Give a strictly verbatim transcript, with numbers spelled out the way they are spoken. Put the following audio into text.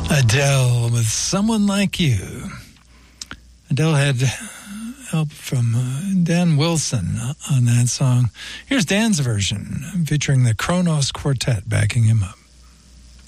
Adele with Someone Like You. Adele had help from uh, Dan Wilson on that song. Here's Dan's version featuring the Kronos Quartet backing him up.